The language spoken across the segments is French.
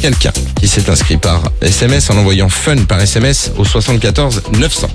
quelqu'un qui s'est inscrit par SMS en envoyant fun par SMS au 74 900.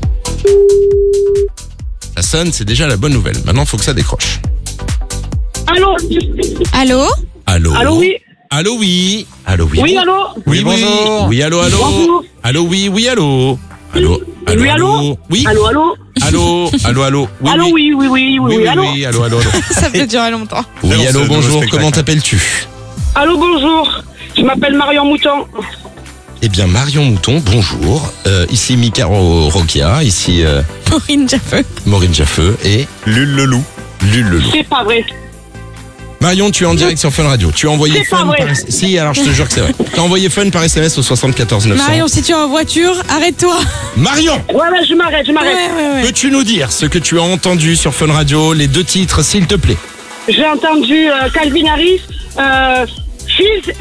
Ça sonne, c'est déjà la bonne nouvelle. Maintenant, il faut que ça décroche. Allô? Allô? Allô, oui. Allô, oui. Allô, oui. Oui, allô? Oui, bonjour. Oui, allô, allô. Bonjour. Allô, oui, oui, allô. Allô, allô, Oui, allô? Oui. Allô, allô? Allô, allô, allô. Oui, Allô, oui, oui, oui, oui, oui, allô? oui, allô, allô, allô. Ça peut durer longtemps. Oui, bon, allô, c'est le nouveau bonjour. spectacle. Comment t'appelles-tu? Allô, bonjour. Je m'appelle Marion Mouton. Eh bien, Marion Mouton, bonjour. Ici Mikaro Rokia, ici Maureen Jaffeux. Maureen Jaffeux et Lul le loup. Lul le loup. C'est pas vrai. Marion, tu es en direct sur Fun Radio. Tu as envoyé C'est pas fun vrai. par Si, alors je te jure que c'est vrai. Tu as envoyé fun par SMS au 74 900. Marion, si tu es en voiture, arrête-toi. Marion, Ouais, je m'arrête, Ouais. peux-tu nous dire ce que tu as entendu sur Fun Radio, les 2 titres, s'il te plaît? J'ai entendu Calvin Harris, Fizz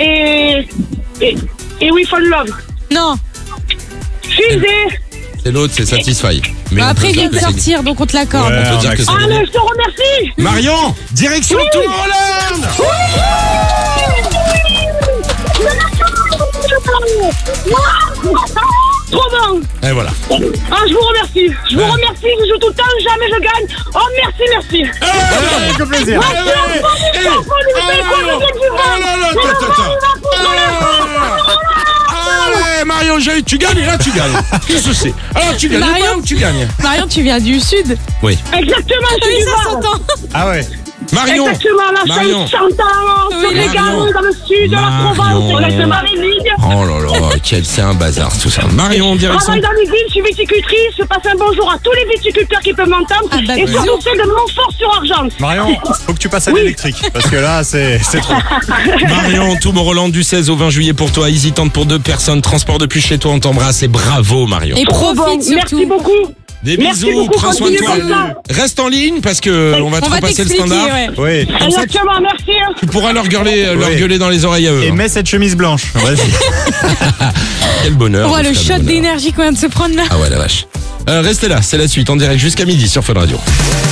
et We Fall Love. Non. Fizz et... C'est l'autre, c'est Satisfy. Mais Bah on après, peut il dire vient de que c'est- sortir, donc on te l'accorde. Ouais. on peut dire que c'est Ah, gagné. mais je te remercie. Marion, direction Tomorrowland. Trop bon. Et voilà. Ah, je vous remercie. Je vous remercie. Je joue tout le temps, jamais je gagne. Oh, merci. Avec plaisir. Allez, Marion, tu gagnes, là tu gagnes. Qu'est-ce que c'est? Alors tu gagnes Marion. pas ou tu gagnes? Marion, tu viens du sud. Oui. Exactement, je suis Oui, du ça Var. s'entend. Ah ouais. Marion, Exactement, la Marion. Chantal, sur les Marion. gars, dans le sud de la Marion. Provence, on est de Marie-Ligue. Oh là là, c'est un bazar tout ça. Marion, Je direction. travaille dans les villes, je suis viticultrice, je passe un bonjour à tous les viticulteurs qui peuvent m'entendre, Ah bah, et bisous. surtout ceux de Montfort-sur-Argent. Marion, faut que tu passes à l'électrique. Parce que là, c'est trop. Marion, Tomorrowland du 16 au 20 juillet pour toi. Easy Tente pour 2 personnes. Transport depuis chez toi, on t'embrasse et bravo Marion. Et Trop bon, profite merci surtout. beaucoup. Des Merci bisous, beaucoup, prends soin de toi. continuez comme ça. Reste en ligne parce que on va te On va repasser le t'expliquer, standard. ouais. Oui. Comme ça, Exactement, merci. Hein. tu pourras leur gueuler, Oui. dans les oreilles à eux. Et hein. mets cette chemise blanche. Vas-y. Quel bonheur. On voit le quel shot bonheur. d'énergie qu'on vient de se prendre là. Ah ouais, la vache. Restez là, c'est la suite en direct jusqu'à midi sur Fun Radio.